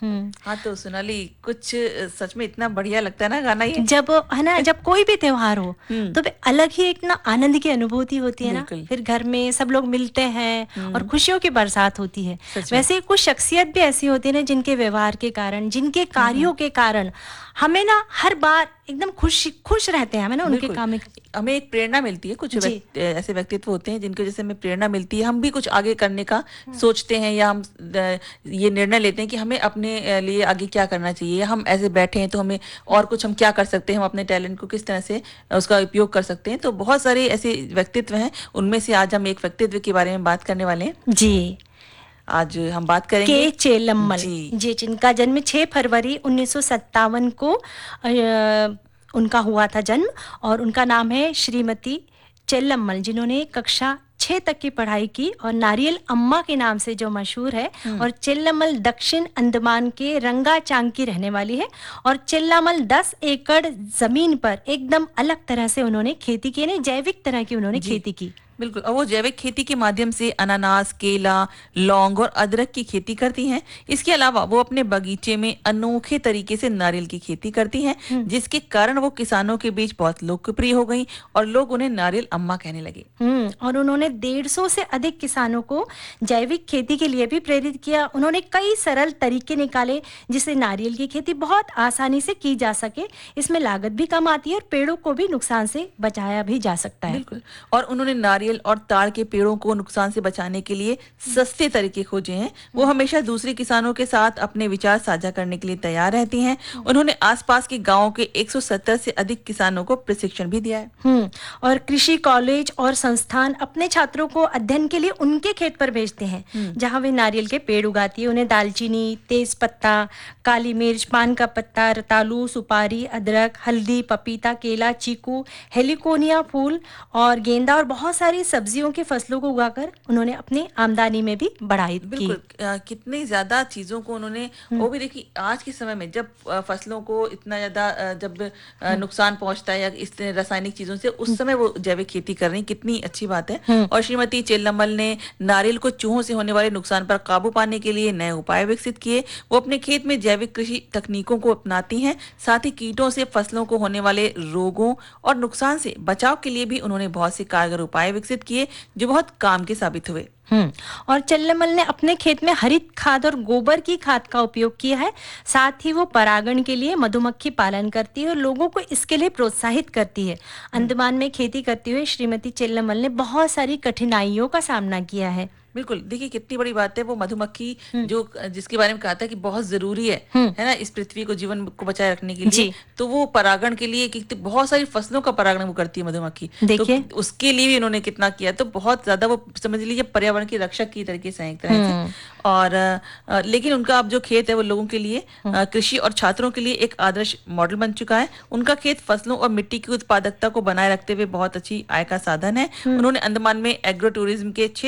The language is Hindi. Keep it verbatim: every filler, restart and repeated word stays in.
हम्म। हाँ तो सोनाली, कुछ अ, सच में इतना बढ़िया लगता है ना गाना ये। जब है ना, जब कोई भी त्योहार हो हम्म। तो वे अलग ही एक ना आनंद की अनुभूति होती है ना। बिल्कुल। फिर घर में सब लोग मिलते हैं और हम्म। खुशियों की बरसात होती है। सच में। वैसे कुछ शख्सियत भी ऐसी होती है ना, जिनके व्यवहार के कारण, जिनके हाँ हाँ। कार्यों के कारण हमें ना हर बार एकदम खुश खुश रहते हैं, हमें ना उनके बिल्कुल। काम में। हमें एक प्रेरणा मिलती है, कुछ जी। व्यक्ति, ऐसे व्यक्तित्व होते हैं जिनकी वजह से हमें प्रेरणा मिलती है, हम भी कुछ आगे करने का हम्म। सोचते हैं, या हम अ, ये निर्णय लेते हैं कि हमें अपने अ, लिए आगे क्या करना चाहिए, या हम ऐसे बैठे हैं तो हमें और कुछ हम क्या कर सकते हैं, हम अपने टैलेंट को किस तरह से अ, उसका उपयोग कर सकते हैं। तो बहुत सारे ऐसे व्यक्तित्व हैं, उनमें से आज हम एक व्यक्तित्व के बारे में बात करने वाले हैं। जी। आज हम बात के करेंगे। चेल्लम्मल जी। जी, जिनका जन्म छह फरवरी उन्नीस सौ सत्तावन को अ, उनका हुआ था जन्म। और उनका नाम है श्रीमती चेल्लम्मल, जिन्होंने कक्षा छः तक की पढ़ाई की और नारियल अम्मा के नाम से जो मशहूर है। हम्म। और चेल्लम्मल दक्षिण अंडमान के रंगाचांग की रहने वाली है। और चेल्लामल दस एकड़ जमीन पर एकदम अलग तरह से उन्होंने खेती की, यानी जैविक तरह की उन्होंने जी खेती की। बिल्कुल। और वो जैविक खेती के माध्यम से अनानास, केला, लौंग और अदरक की खेती करती हैं। इसके अलावा वो अपने बगीचे में अनोखे तरीके से नारियल की खेती करती हैं, हम्म। जिसके कारण वो किसानों के बीच बहुत लोकप्रिय हो गई और लोग उन्हें नारियल अम्मा कहने लगे। हम्म। और उन्होंने डेढ़ सौ से अधिक किसानों को जैविक खेती के लिए भी प्रेरित किया। उन्होंने कई सरल तरीके निकाले जिससे नारियल की खेती बहुत आसानी से की जा सके। इसमें लागत भी कम आती है और पेड़ों को भी नुकसान से बचाया भी जा सकता है। बिल्कुल। और उन्होंने नारियल और ताड़ के पेड़ों को नुकसान से बचाने के लिए हम्म। सस्ते तरीके खोजे हैं। वो हम्म। हमेशा दूसरे किसानों के साथ अपने विचार साझा करने के लिए तैयार रहती हैं। हम्म। उन्होंने आसपास के गांवों के एक सौ सत्तर से अधिक किसानों को प्रशिक्षण भी दिया है। हम्म। और कृषि कॉलेज और संस्थान अपने छात्रों को अध्ययन के लिए उनके खेत पर भेजते हैं, हम्म। जहां वे नारियल के पेड़ उगाती है। उन्हें दालचीनी, तेज पत्ता, काली मिर्च, पान का पत्ता, रतालू, सुपारी, अदरक, हल्दी, पपीता, केला, चीकू, हेलिकोनिया फूल और गेंदा और बहुत सारी सब्जियों की फसलों को उगाकर उन्होंने अपनी आमदनी में भी बढ़ाई की। बिल्कुल। अ, कितनी ज्यादा चीजों को उन्होंने, हम्म। वो भी देखिए आज के समय में जब अ, फसलों को इतना ज्यादा अ, जब अ, हम्म। नुकसान पहुंचता है या इस रासायनिक चीजों से, उस हम्म। समय वो जैविक खेती कर रही, कितनी अच्छी बात है। हम्म। और श्रीमती चेल्लम्मल ने नारियल को चूहों से होने वाले नुकसान पर काबू पाने के लिए नए उपाय विकसित किए। वो अपने खेत में जैविक कृषि तकनीकों को अपनाती हैं, साथ ही कीटों से फसलों को होने वाले रोगों और नुकसान से बचाव के लिए भी उन्होंने बहुत से कारगर उपाय विकसित किए, जो बहुत काम के साबित हुए। हम्म। और चल्लमल ने अपने खेत में हरित खाद और गोबर की खाद का उपयोग किया है। साथ ही वो परागण के लिए मधुमक्खी पालन करती है और लोगों को इसके लिए प्रोत्साहित करती है। हम्म। अंडमान में खेती करते हुए श्रीमती चेल्लमल ने बहुत सारी कठिनाइयों का सामना किया है। बिल्कुल। देखिए कितनी बड़ी बात है, वो मधुमक्खी हम्म। जो जिसके बारे में कहा था कि बहुत जरूरी है हम्म। है ना, इस पृथ्वी को, जीवन को बचाए रखने के लिए। जी। तो वो परागण के लिए कितनी बहुत सारी फसलों का परागण वो करती है मधुमक्खी। तो देखिए। उसके लिए भी उन्होंने कितना किया, तो बहुत ज्यादा वो समझ लीजिए पर्यावरण की रक्षक की तरीके से हैं एक तरह से। हम्म। और अ, अ, लेकिन उनका अब जो खेत है वो लोगों के लिए, हम्म। अ, कृषि और छात्रों के लिए एक आदर्श मॉडल बन चुका है। उनका खेत फसलों और मिट्टी की उत्पादकता को बनाए रखते हुए बहुत अच्छी आय का साधन है। हम्म। उन्होंने अंडमान में एग्रो टूरिज्म के